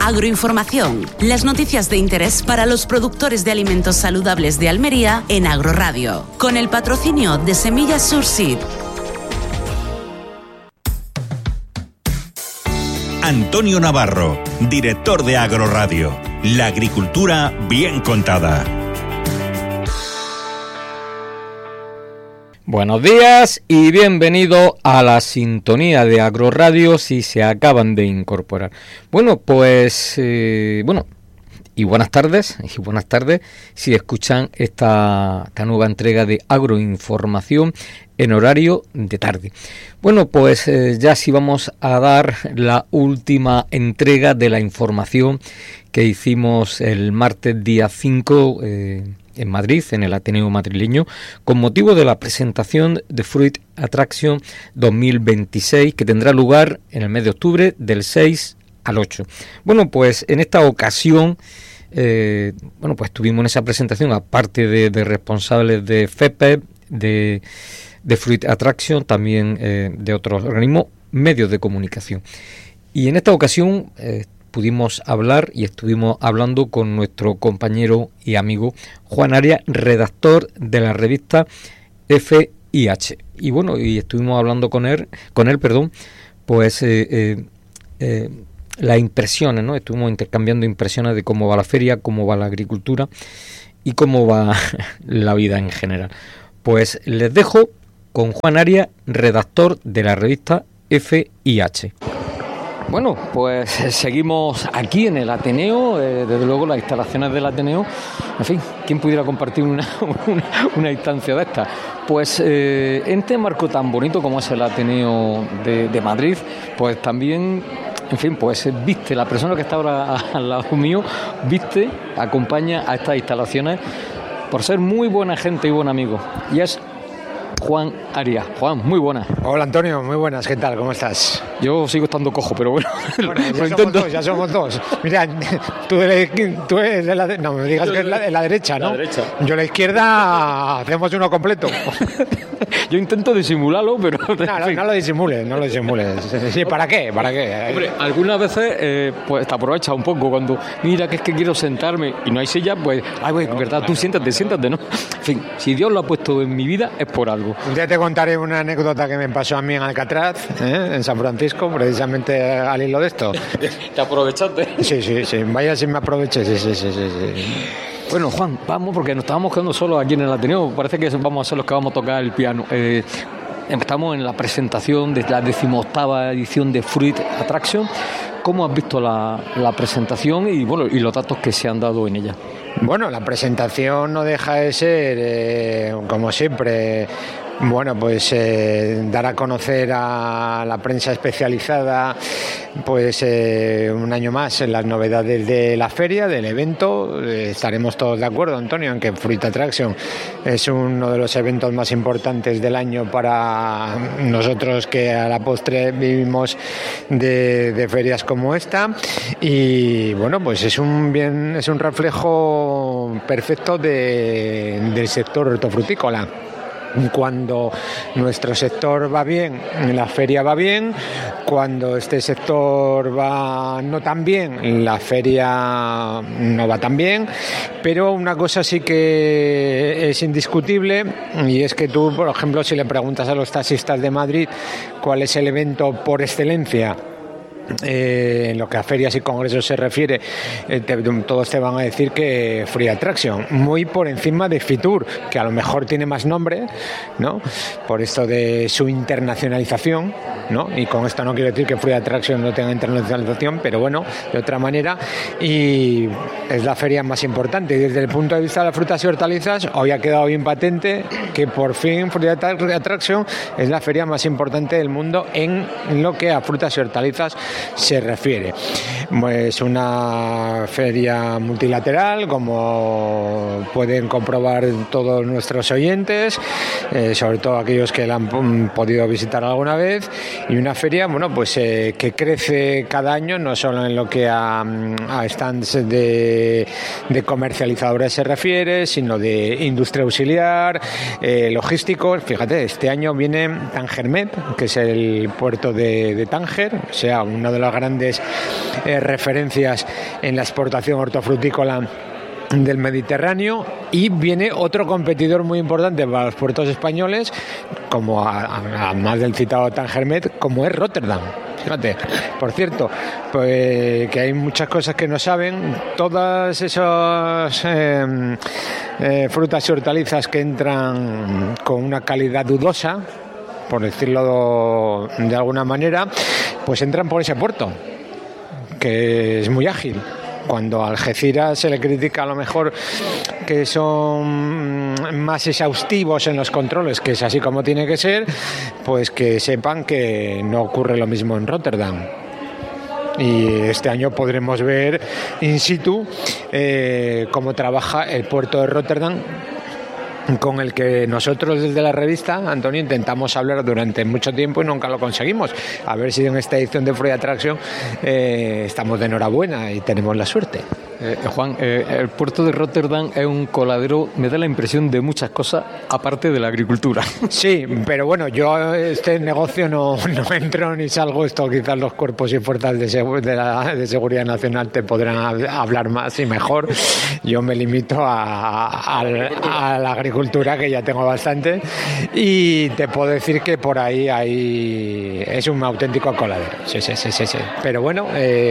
Agroinformación, las noticias de interés para los productores de alimentos saludables de Almería en Agroradio, con el patrocinio de Semillas Surseed. Antonio Navarro, director de Agroradio. La agricultura bien contada. Buenos días y bienvenido a la sintonía de Agroradio si se acaban de incorporar. Bueno, pues y buenas tardes si escuchan esta nueva entrega de Agroinformación en horario de tarde. Bueno, pues ya sí vamos a dar la última entrega de la información que hicimos el martes día 5 en Madrid, en el Ateneo madrileño, con motivo de la presentación de Fruit Attraction 2026, que tendrá lugar en el mes de octubre del 6 al 8. Bueno, pues en esta ocasión, pues tuvimos en esa presentación, aparte de responsables de FEPEP, de Fruit Attraction, también de otros organismos, medios de comunicación. Y en esta ocasión pudimos hablar y estuvimos hablando con nuestro compañero y amigo Juan Arias, redactor de la revista FIH. Y bueno, y estuvimos hablando con él, pues las impresiones, ¿no? Estuvimos intercambiando impresiones de cómo va la feria, cómo va la agricultura y cómo va la vida en general. Pues les dejo con Juan Arias, redactor de la revista FIH. Bueno, pues seguimos aquí en el Ateneo, desde luego las instalaciones del Ateneo. En fin, ¿quién pudiera compartir una instancia de estas? Pues en este marco tan bonito como es el Ateneo de Madrid, pues también, en fin, pues viste, la persona que está ahora al lado mío, acompaña a estas instalaciones por ser muy buena gente y buen amigo. Y es Juan Arias. Juan, muy buenas. Hola Antonio, muy buenas, ¿qué tal? ¿Cómo estás? Yo sigo estando cojo, pero bueno. Ya somos dos. Mira, tú eres de la no me digas que es la derecha, ¿no? La derecha. Yo la izquierda, hacemos uno completo. Yo intento disimularlo, pero no lo disimules. Sí, ¿para qué? Hombre, algunas veces pues te aprovechas un poco cuando mira que es que quiero sentarme y no hay silla, pues verdad, tú siéntate, ¿no? En fin, si Dios lo ha puesto en mi vida es por algo. Un día te contaré una anécdota que me pasó a mí en Alcatraz, en San Francisco, precisamente al hilo de esto. ¿Te aprovechaste? Sí, vaya si me aproveché, sí. Bueno, Juan, vamos, porque nos estábamos quedando solos aquí en el Ateneo. Parece que vamos a ser los que vamos a tocar el piano. Estamos en la presentación de la 18ª edición de Fruit Attraction. ¿Cómo has visto la presentación y los datos que se han dado en ella? Bueno, la presentación no deja de ser, como siempre, pues dar a conocer a la prensa especializada pues un año más en las novedades de la feria, del evento. Estaremos todos de acuerdo, Antonio, en que Fruit Attraction es uno de los eventos más importantes del año para nosotros, que a la postre vivimos de ferias como esta. Y bueno, pues es un reflejo perfecto del sector hortofrutícola. Cuando nuestro sector va bien, la feria va bien. Cuando este sector va no tan bien, la feria no va tan bien. Pero una cosa sí que es indiscutible, y es que tú, por ejemplo, si le preguntas a los taxistas de Madrid cuál es el evento por excelencia en lo que a ferias y congresos se refiere, todos te van a decir que Fruit Attraction, muy por encima de Fitur, que a lo mejor tiene más nombre, ¿no?, por esto de su internacionalización, ¿no? Y con esto no quiero decir que Fruit Attraction no tenga internacionalización, pero bueno, de otra manera, y es la feria más importante. Y desde el punto de vista de las frutas y hortalizas, hoy ha quedado bien patente que por fin Fruit Attraction es la feria más importante del mundo en lo que a frutas y hortalizas se refiere. Es una feria multilateral, como pueden comprobar todos nuestros oyentes, sobre todo aquellos que la han podido visitar alguna vez, y una feria que crece cada año, no solo en lo que a stands de comercializadores se refiere, sino de industria auxiliar, logísticos. Fíjate, este año viene Tangermet, que es el puerto de Tánger, o sea, un una de las grandes referencias en la exportación hortofrutícola del Mediterráneo, y viene otro competidor muy importante para los puertos españoles, como además del citado Tangermet, como es Rotterdam. Fíjate, por cierto, pues que hay muchas cosas que no saben. Todas esas frutas y hortalizas que entran con una calidad dudosa, por decirlo de alguna manera, pues entran por ese puerto, que es muy ágil. Cuando a Algeciras se le critica a lo mejor que son más exhaustivos en los controles, que es así como tiene que ser, pues que sepan que no ocurre lo mismo en Rotterdam. Y este año podremos ver in situ cómo trabaja el puerto de Rotterdam, con el que nosotros desde la revista, Antonio, intentamos hablar durante mucho tiempo y nunca lo conseguimos. A ver si en esta edición de Freud Attraction estamos de enhorabuena y tenemos la suerte. Juan, el puerto de Rotterdam es un coladero, me da la impresión de muchas cosas, aparte de la agricultura. Sí, pero bueno, yo este negocio no entro ni salgo. Esto quizás los cuerpos y fuerzas de seguridad nacional te podrán hablar más y mejor. Yo me limito a la agricultura, que ya tengo bastante, y te puedo decir que por ahí es un auténtico coladero. Sí. Pero bueno,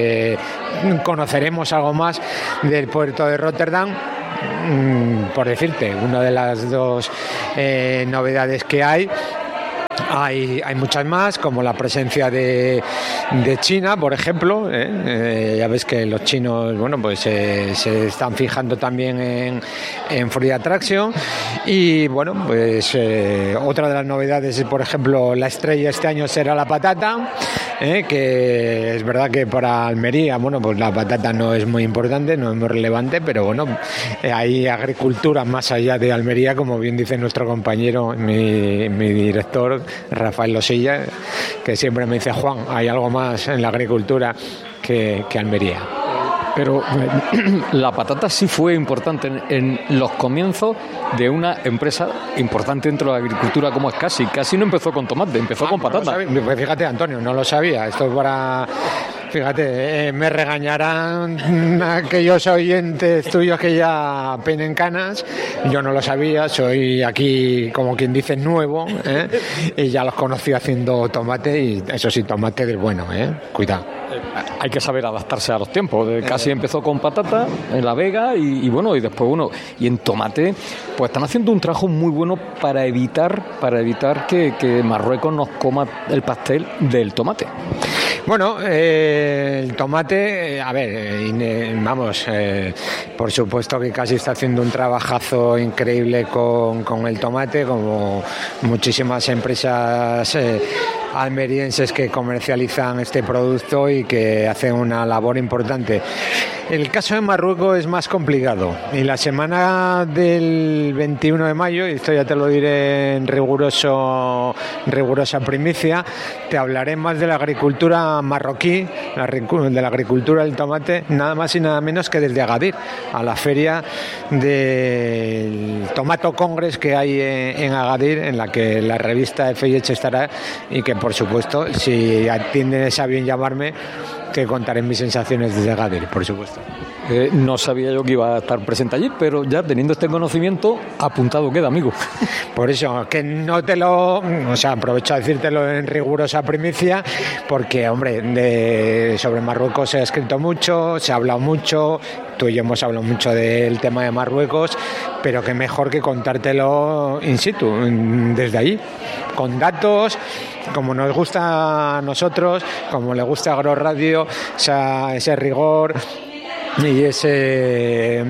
conoceremos algo más del puerto de Rotterdam. Por decirte, una de las dos novedades que hay muchas más, como la presencia de China, por ejemplo. Ya ves que los chinos, bueno, pues se están fijando también en Freud Attraction. Y bueno, pues otra de las novedades es, por ejemplo, la estrella este año será la patata, que es verdad que para Almería, bueno, pues la patata no es muy importante, no es muy relevante, pero bueno, hay agricultura más allá de Almería, como bien dice nuestro compañero, mi director, Rafael Losilla, que siempre me dice: Juan, hay algo más en la agricultura que Almería. Pero la patata sí fue importante en los comienzos de una empresa importante dentro de la agricultura como es Casi. Casi no empezó con tomate, empezó con patata. Pues fíjate, Antonio, no lo sabía. Esto es para... Fíjate, me regañarán aquellos oyentes tuyos que ya peinen canas. Yo no lo sabía, soy aquí, como quien dice, nuevo, y ya los conocí haciendo tomate, y eso sí, tomate del bueno, cuidado. Hay que saber adaptarse a los tiempos. Casi empezó con patata en La Vega y bueno, y después y en tomate, pues están haciendo un trabajo muy bueno para evitar que Marruecos nos coma el pastel del tomate. Bueno, el tomate, a ver, vamos, por supuesto que Casi está haciendo un trabajazo increíble con el tomate, como muchísimas empresas almerienses que comercializan este producto y que hacen una labor importante. El caso de Marruecos es más complicado, y la semana del 21 de mayo, y esto ya te lo diré en rigurosa primicia, te hablaré más de la agricultura marroquí, de la agricultura del tomate, nada más y nada menos que desde Agadir, a la feria del Tomato Congress que hay en Agadir, en la que la revista FIH estará, y que por supuesto, si atiendes a bien llamarme, te contaré mis sensaciones desde Agadir, por supuesto. No sabía yo que iba a estar presente allí, pero ya teniendo este conocimiento, apuntado queda, amigo. Por eso, que no aprovecho a decírtelo en rigurosa primicia, porque, hombre, sobre Marruecos se ha escrito mucho, se ha hablado mucho, tú y yo hemos hablado mucho del tema de Marruecos, pero qué mejor que contártelo in situ, desde allí, con datos, como nos gusta a nosotros, como le gusta a Agroradio, ese rigor y ese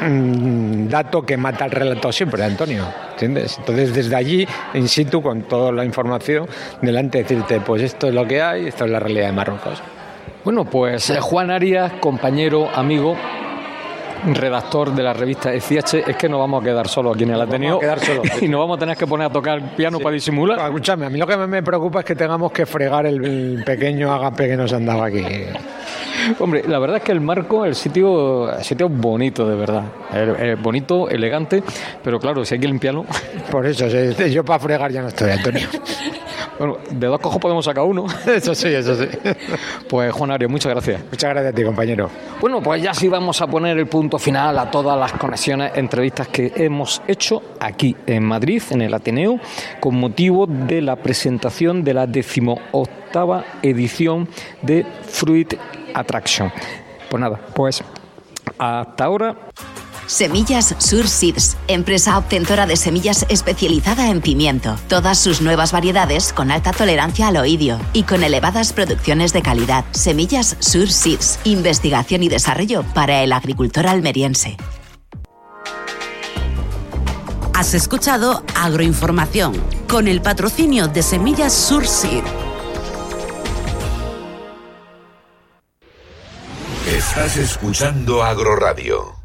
dato que mata el relato siempre, Antonio, ¿entiendes? Entonces, desde allí, in situ, con toda la información delante, decirte, pues esto es lo que hay, esto es la realidad de Marruecos. Bueno, pues Juan Arias, compañero, amigo, redactor de la revista FIH, es que nos vamos a quedar solos aquí en el Ateneo y nos vamos a tener que poner a tocar piano para disimular. Escúchame, a mí lo que me preocupa es que tengamos que fregar el pequeño agape que nos han dado aquí. Hombre, la verdad es que el sitio es bonito, de verdad. Es bonito, elegante, pero claro, si hay que limpiarlo. Por eso, yo para fregar ya no estoy, Antonio. Bueno, de 2 cojos podemos sacar uno. Eso sí, eso sí. Pues Juan Ario, muchas gracias. Muchas gracias a ti, compañero. Bueno, pues ya sí vamos a poner el punto final a todas las conexiones, entrevistas que hemos hecho aquí en Madrid, en el Ateneo, con motivo de la presentación de la 18ª edición de Fruit Attraction. Pues nada, pues hasta ahora. Semillas Sur Seeds, empresa obtentora de semillas especializada en pimiento. Todas sus nuevas variedades con alta tolerancia al oidio y con elevadas producciones de calidad. Semillas Sur Seeds, investigación y desarrollo para el agricultor almeriense. Has escuchado Agroinformación con el patrocinio de Semillas Sur Seed. Estás escuchando Agroradio.